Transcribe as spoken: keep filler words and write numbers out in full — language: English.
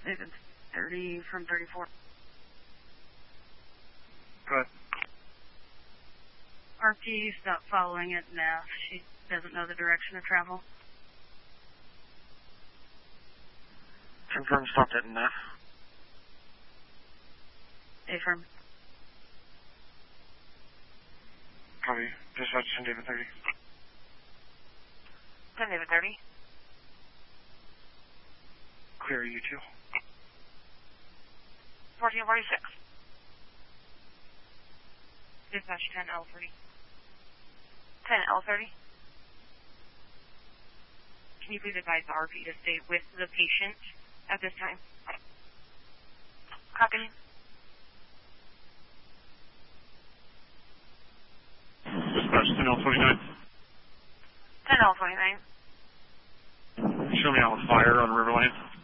David thirty from thirty-four. Go ahead. R P stopped following it now. She doesn't know the direction of travel. Confirm stopped at N F. Affirm. Copy. Dispatch ten David thirty. ten David thirty. Clear U two. fourteen forty-six. Dispatch ten L thirty. ten L thirty. Can you please advise the R P to stay with the patient at this time? Copy. Dispatch ten L twenty-nine. ten L twenty-nine. Show me out with fire on River Lane.